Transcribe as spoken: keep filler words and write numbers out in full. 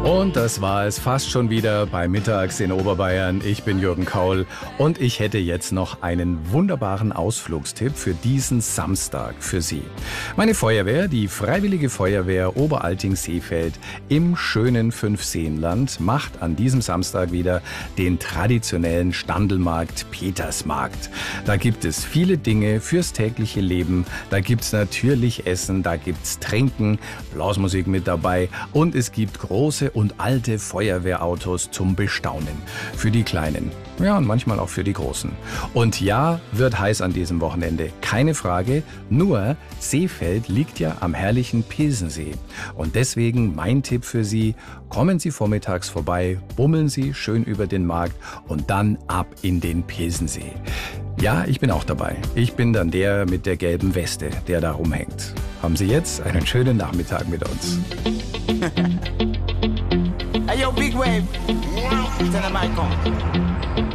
Und das war es fast schon wieder bei Mittags in Oberbayern. Ich bin Jürgen Kaul und ich hätte jetzt noch einen wunderbaren Ausflugstipp für diesen Samstag für Sie. Meine Feuerwehr, die Freiwillige Feuerwehr Oberalting-Seefeld im schönen Fünfseenland, macht an diesem Samstag wieder den traditionellen Standelmarkt Petersmarkt. Da gibt es viele Dinge fürs tägliche Leben. Da gibt es natürlich Essen, da gibt es Trinken, Blasmusik mit dabei und es gibt große und alte Feuerwehrautos zum Bestaunen. Für die Kleinen. Ja, und manchmal auch für die Großen. Und ja, wird heiß an diesem Wochenende. Keine Frage. Nur, Seefeld liegt ja am herrlichen Pilsensee. Und deswegen mein Tipp für Sie: Kommen Sie vormittags vorbei, bummeln Sie schön über den Markt und dann ab in den Pilsensee. Ja, ich bin auch dabei. Ich bin dann der mit der gelben Weste, der da rumhängt. Haben Sie jetzt einen schönen Nachmittag mit uns. Hey yo, Big Wave, tell them I come.